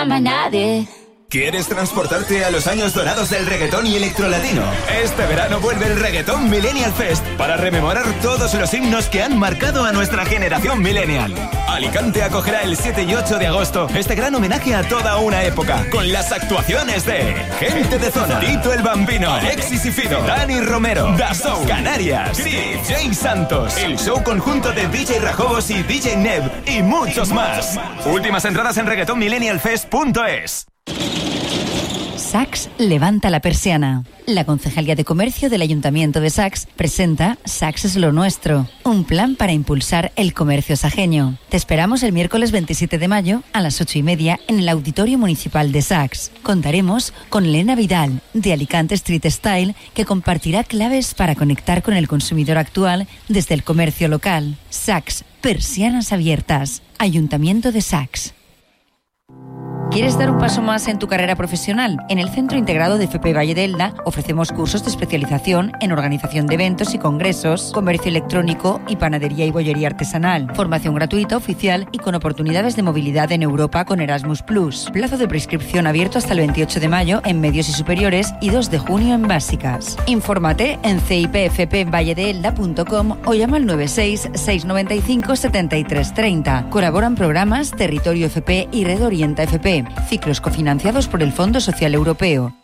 llama nadie. ¿Quieres transportarte a los años dorados del reggaetón y electrolatino? Este verano vuelve el Reggaeton Millennial Fest para rememorar todos los himnos que han marcado a nuestra generación millennial. Alicante acogerá el 7 y 8 de agosto este gran homenaje a toda una época, con las actuaciones de Gente de Zona, Tito el Bambino, Alexis y Fido, Dani Romero, Da Soul, Canarias, DJ Santos, el show conjunto de DJ Rajobos y DJ Neb y muchos más. Últimas entradas en reggaetonmillennialfest.es. Sax levanta la persiana. La Concejalía de Comercio del Ayuntamiento de Sax presenta Sax es lo nuestro, un plan para impulsar el comercio sajeño. Te esperamos el miércoles 27 de mayo a las 8:30 en el Auditorio Municipal de Sax. Contaremos con Elena Vidal, de Alicante Street Style, que compartirá claves para conectar con el consumidor actual desde el comercio local. Sax, persianas abiertas. Ayuntamiento de Sax. ¿Quieres dar un paso más en tu carrera profesional? En el Centro Integrado de FP Valle de Elda ofrecemos cursos de especialización en organización de eventos y congresos, comercio electrónico y panadería y bollería artesanal. Formación gratuita, oficial y con oportunidades de movilidad en Europa con Erasmus+. Plazo de prescripción abierto hasta el 28 de mayo en medios y superiores y 2 de junio en básicas. Infórmate en cipfpvalledeelda.com o llama al 96 695 73 30. Colaboran programas Territorio FP y Red Orienta FP. Ciclos cofinanciados por el Fondo Social Europeo.